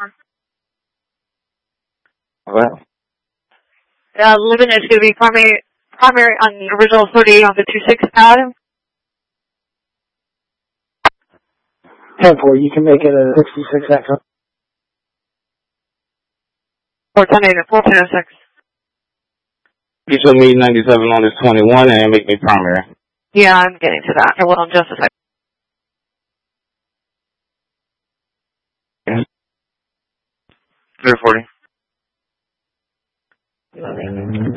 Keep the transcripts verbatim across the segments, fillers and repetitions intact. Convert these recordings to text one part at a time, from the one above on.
Well. Uh, Living is going to be primary, primary on the original thirty-eight on the two six pad. ten four, you can make it a sixty-six Echo. four ten eight and four ten oh six. You told me ninety-seven on this twenty-one and make me primary. Yeah, I'm getting to that. Hold on just a second. Yeah. three forty. Mm-hmm.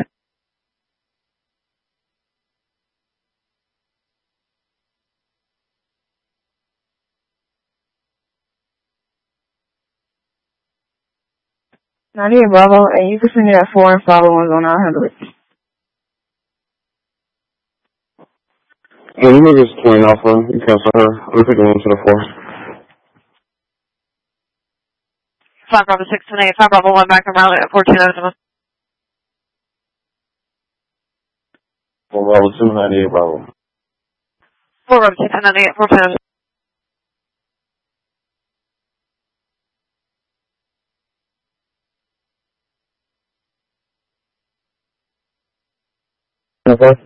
ninety-eight Bravo, and you can send it at four and follow ones on our handle. Yeah, you move this twenty off her. You cancel her. We'll take the one to the four. five Bravo six ten eight, five Bravo one back around at fourteen oh seven. four Bravo two ninety-eight Bravo. four Bravo six ten eight, four ten oh seven. Okay.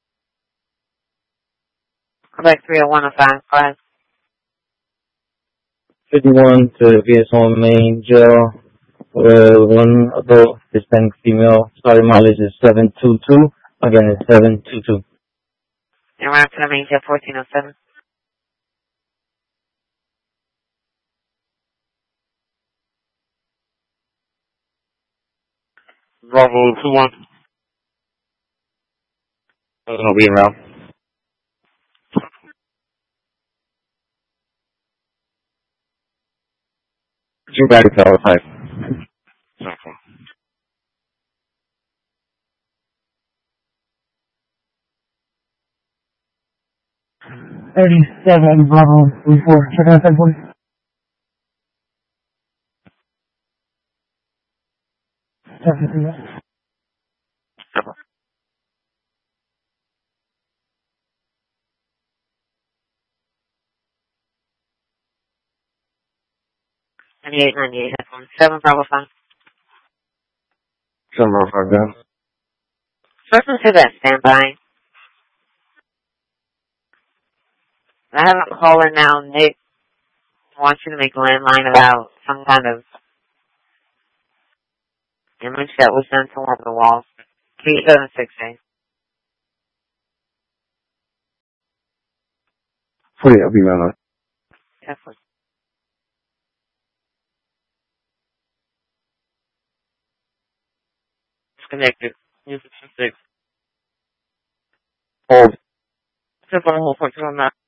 Quebec three oh one oh five, five. fifty-one to V S one main jail. Uh, one adult Hispanic female. Starting mileage is seven two two. Again, it's seven two two. And we're after the main jail fourteen oh seven. Bravo two one. There's no being around. Two back tower type. thirty-seven Bravo three four. Check out that one. ninety-eight ninety-eight, that's one. seven Bravo five. seven Bravo five down. Listen to that standby. I have a caller now, Nick, wants you to make a landline about some kind of image that was done to one of the walls. three seven six eight. Forty, I'll be around. Definitely. Disconnected. Use it six. Hold. Just on hold for on that.